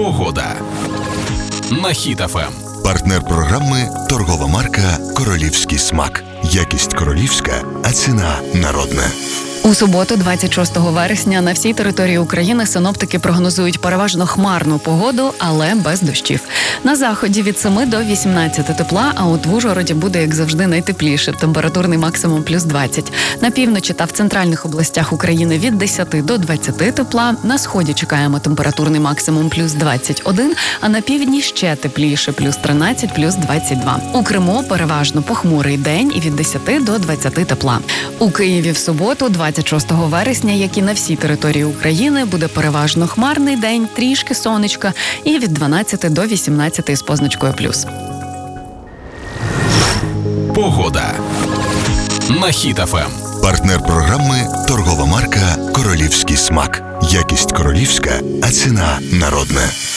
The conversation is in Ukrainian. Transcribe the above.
Погода на Хіт ФМ. Партнер програми – торгова марка «Королівський смак». Якість королівська, а ціна народна. У суботу, 26 вересня, на всій території України синоптики прогнозують переважно хмарну погоду, але без дощів. На заході від 7 до 18 тепла, а от в Ужгороді буде, як завжди, найтепліше. Температурний максимум плюс 20. На півночі та в центральних областях України від 10 до 20 тепла. На сході чекаємо температурний максимум плюс 21, а на півдні ще тепліше, плюс 13, плюс 22. У Криму переважно похмурий день і від 10 до 20 тепла. У Києві в суботу, 26 вересня, як і на всій території України, буде переважно хмарний день, трішки сонечка і від 12 до 18 з позначкою плюс. Погода на Хіт ФМ. Партнер програми – торгова марка «Королівський смак». Якість королівська, а ціна народна.